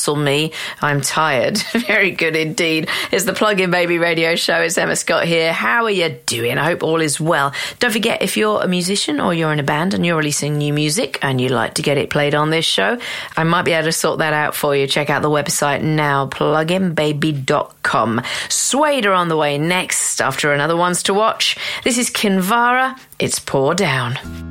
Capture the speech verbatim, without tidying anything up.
muscle me. I'm tired. Very good indeed. It's the Plug-in Baby Radio Show. It's Emma Scott here. How are you doing? I hope all is well. Don't forget, if you're a musician or you're in a band and you're releasing new music and you'd like to get it played on this show, I might be able to sort that out for you. Check out the website now, plug in baby dot com. Suede are on the way next after another Ones to Watch. This is Kinvara. It's Pour Down.